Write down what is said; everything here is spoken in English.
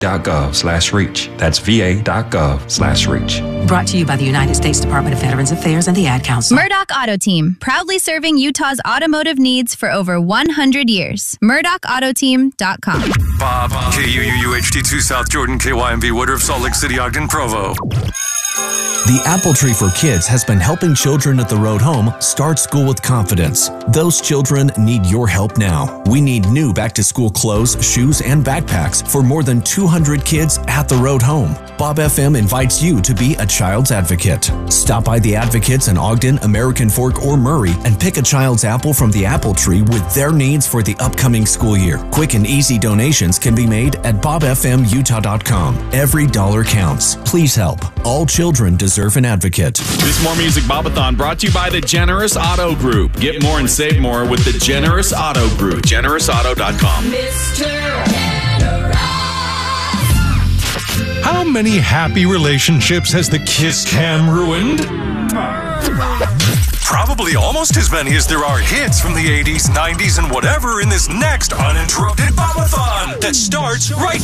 va.gov/reach. That's va.gov/reach. Brought to you by the United States Department of Veterans Affairs and the Ad Council. Murdoch Auto Team, proudly serving Utah's automotive needs for over 100 years. MurdochAutoteam.com. Bob, KUUU HD2 South Jordan, KYMV Woodruff, Salt Lake City, Ogden, Provo. The Apple Tree for Kids has been helping children at the road home start school with confidence. Those children need your help now. We need new back-to-school clothes, shoes, and backpacks for more than 200 kids at the road home. Bob FM invites you to be a child's advocate. Stop by the Advocates in Ogden, American Fork, or Murray and pick a child's apple from the Apple Tree with their needs for the upcoming school year. Quick and easy donations can be made at bobfmutah.com. Every dollar counts. Please help. All children deserve an advocate. This More Music Bobathon brought to you by the Generous Auto Group. Get more and save more with the Generous Auto Group. GenerousAuto.com. How many happy relationships has the kiss cam ruined? Probably almost as many as there are hits from the 80s, 90s, and whatever in this next uninterrupted Bobathon that starts right